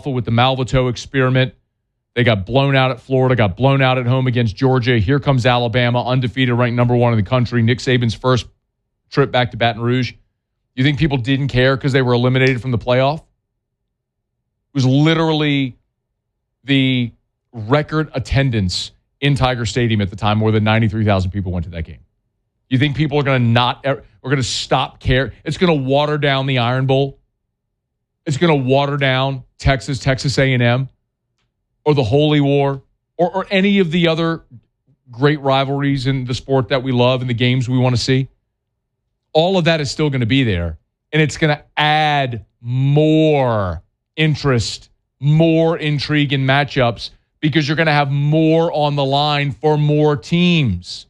kerfuffle with the Malveteau experiment. They got blown out at Florida, got blown out at home against Georgia. Here comes Alabama, undefeated, ranked number 1 in the country. Nick Saban's first trip back to Baton Rouge. You think people didn't care because they were eliminated from the playoff? It was literally the record attendance in Tiger Stadium at the time. More than 93,000 people went to that game. You think people are going to stop care? It's going to water down the Iron Bowl. It's going to water down Texas A&M, or the Holy War, or any of the other great rivalries in the sport that we love and the games we want to see. All of that is still going to be there, and it's going to add more interest, more intrigue in matchups, because you're going to have more on the line for more teams.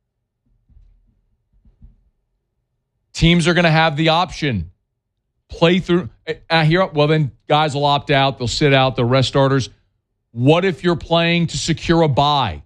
Teams are going to have the option. Play through. Well, then guys will opt out. They'll sit out. They'll rest starters. What if you're playing to secure a bye?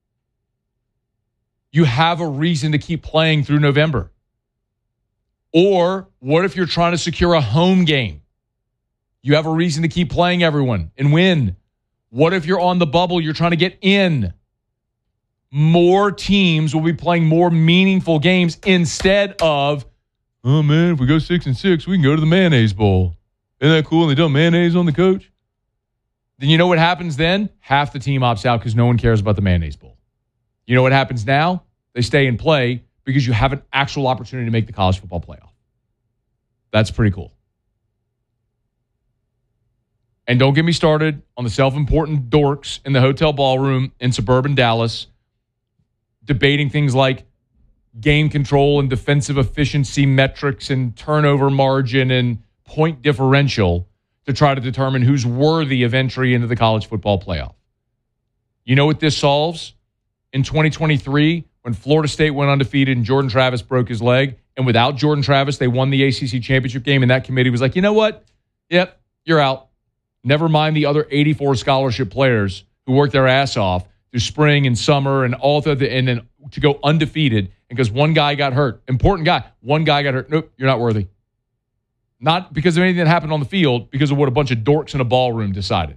You have a reason to keep playing through November. Or what if you're trying to secure a home game? You have a reason to keep playing everyone and win. What if you're on the bubble? You're trying to get in. More teams will be playing more meaningful games instead of, oh man, if we go 6-6, we can go to the Mayonnaise Bowl. Isn't that cool? And they done mayonnaise on the coach. Then you know what happens then? Half the team opts out because no one cares about the Mayonnaise Bowl. You know what happens now? They stay and play because you have an actual opportunity to make the college football playoff. That's pretty cool. And don't get me started on the self-important dorks in the hotel ballroom in suburban Dallas debating things like game control and defensive efficiency metrics and turnover margin and point differential to try to determine who's worthy of entry into the college football playoff. You know what this solves? In 2023, when Florida State went undefeated and Jordan Travis broke his leg, and without Jordan Travis, they won the ACC championship game, and that committee was like, you know what? Yep, you're out. Never mind the other 84 scholarship players who worked their ass off through spring and summer and all and then to go undefeated, and because one guy got hurt, important guy, one guy got hurt. Nope, you're not worthy. Not because of anything that happened on the field, because of what a bunch of dorks in a ballroom decided.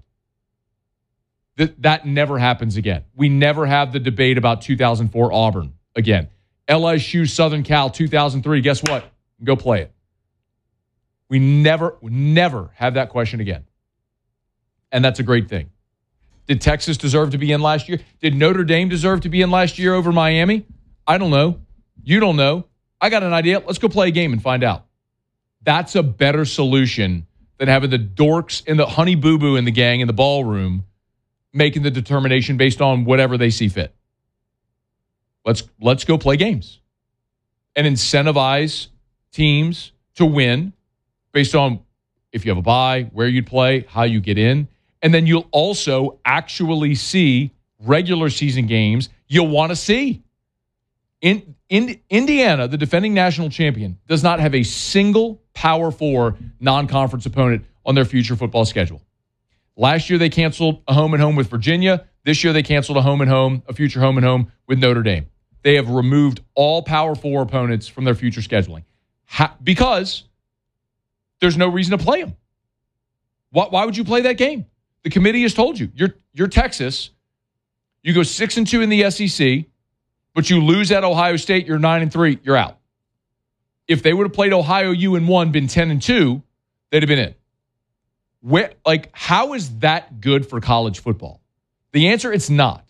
That never happens again. We never have the debate about 2004 Auburn again. LSU, Southern Cal, 2003, guess what? Go play it. We never have that question again. And that's a great thing. Did Texas deserve to be in last year? Did Notre Dame deserve to be in last year over Miami? I don't know. You don't know. I got an idea. Let's go play a game and find out. That's a better solution than having the dorks in the honey boo boo in the gang in the ballroom making the determination based on whatever they see fit. Let's go play games and incentivize teams to win based on if you have a bye, where you'd play, how you get in. And then you'll also actually see regular season games you'll want to see. In Indiana, the defending national champion, does not have a single Power 4 non-conference opponent on their future football schedule. Last year, they canceled a home and home with Virginia. This year, they canceled a future home and home with Notre Dame. They have removed all Power 4 opponents from their future scheduling because there's no reason to play them. Why would you play that game? The committee has told you. You're Texas. You go 6-2 in the SEC, but you lose at Ohio State, you're 9-3, you're out. If they would have played Ohio U and won, been 10-2, they'd have been in. How is that good for college football? The answer, it's not.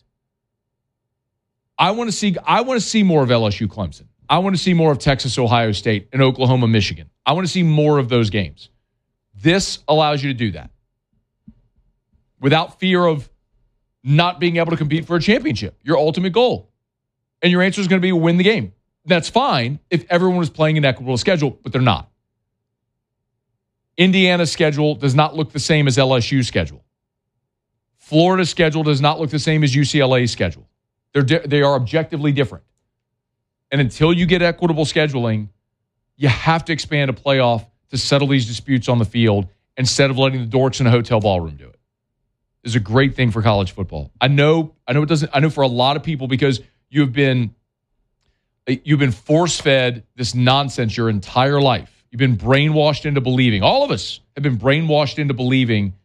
I want to see more of LSU Clemson. I want to see more of Texas Ohio State and Oklahoma Michigan. I want to see more of those games. This allows you to do that without fear of not being able to compete for a championship, your ultimate goal. And your answer is going to be win the game. That's fine if everyone was playing an equitable schedule, but they're not. Indiana's schedule does not look the same as LSU's schedule. Florida's schedule does not look the same as UCLA's schedule. They are objectively different. And until you get equitable scheduling, you have to expand a playoff to settle these disputes on the field instead of letting the dorks in a hotel ballroom do it. It's a great thing for college football. I know it doesn't. I know for a lot of people, because you've been force-fed this nonsense your entire life. You've been brainwashed into believing. All of us have been brainwashed into believing